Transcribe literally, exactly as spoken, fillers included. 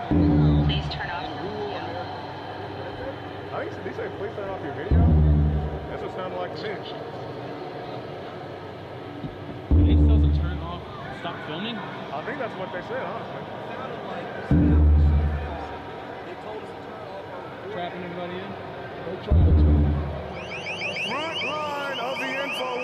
Please turn off. I think they say please turn off your video. That's what it sounded like to me. They still to turn off, stop filming? I think that's what they said, honestly. Trapping everybody in? They're trying to. Front line of the info.